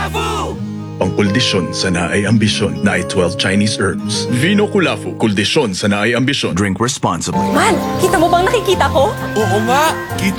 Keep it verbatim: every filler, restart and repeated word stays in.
Kulafu! Ang kuldisyon sa naay ambisyon na ay twelve Chinese herbs. Vino Kulafu, kuldisyon sa naay ambisyon. Drink responsibly. Man, kita mo bang nakikita ko? Oo nga, kita